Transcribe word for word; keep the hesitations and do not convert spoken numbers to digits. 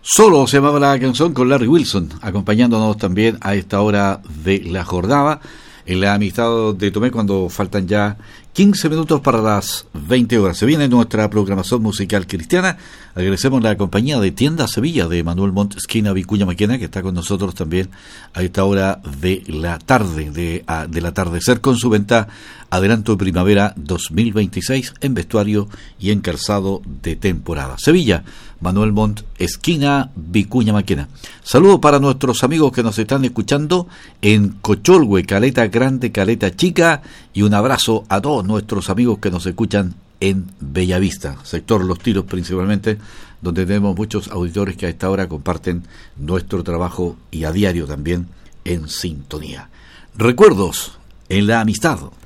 Solo se llamaba la canción, con Larry Wilson, acompañándonos también a esta hora de la jornada, en la amistad de Tomé, cuando faltan ya quince minutos para las veinte horas. Se viene nuestra programación musical cristiana. Agradecemos la compañía de Tienda Sevilla de Manuel Montt, esquina Vicuña Maquena, que está con nosotros también a esta hora de la tarde, de, a, del atardecer, con su venta Adelanto de Primavera dos mil veintiséis en vestuario y en calzado de temporada. Sevilla, Manuel Montt, esquina Vicuña Maquena. Saludos para nuestros amigos que nos están escuchando en Cocholhue, Caleta Grande, Caleta Chica, y un abrazo a todos nuestros amigos que nos escuchan en Bellavista, sector Los Tiros principalmente, donde tenemos muchos auditores que a esta hora comparten nuestro trabajo y a diario también en sintonía. Recuerdos en la amistad.